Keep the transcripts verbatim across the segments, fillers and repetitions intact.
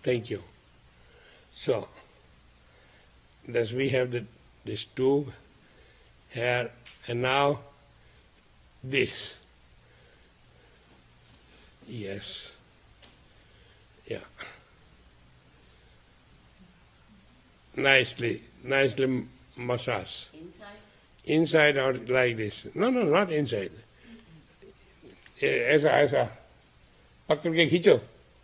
Thank you. So, thus we have the, this tube here, and now this. Yes. Yeah. Nicely, nicely massage. Inside? Inside out like this. No, no, not inside. ऐसा ऐसा पकड़ के खींचो.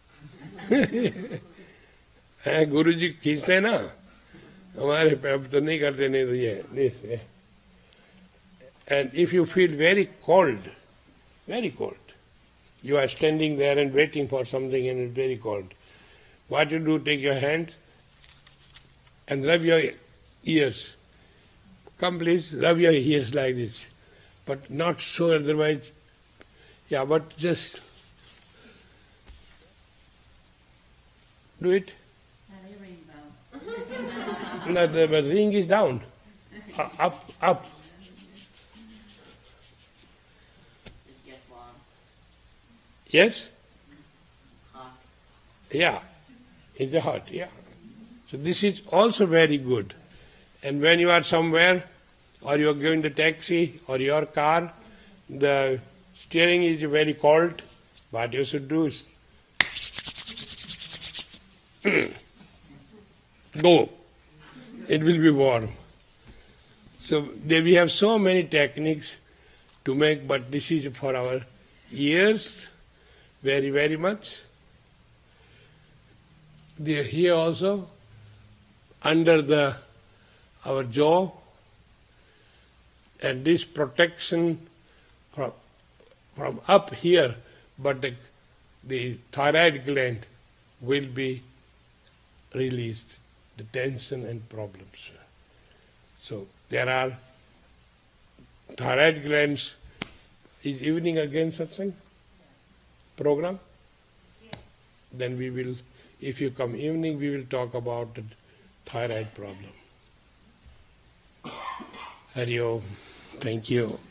गुरु जी खींचते हैं ना, हमारे अब तो नहीं करते, नहीं तो ये this. And if you feel very cold, very cold, you are standing there and waiting for something and it's very cold. What you do, take your hand and rub your ears. Come please, rub your ears like this. But not so, otherwise, yeah, but just do it. No, the, the ring is down. Uh, up, up. Yes? Hot. Yeah, it's hot, yeah. So this is also very good. And when you are somewhere, or you are going to taxi, or your car, the steering is very cold, what you should do is go. It will be warm. So there we have so many techniques to make, but this is for our ears, very, very much. They are here also, under the our jaw, and this protection from from up here, but the, the thyroid gland will be released, the tension and problems. So there are thyroid glands. Is evening again satsang program? Yes. Then we will, if you come evening, we will talk about the thyroid problem. Hari Om. Thank you.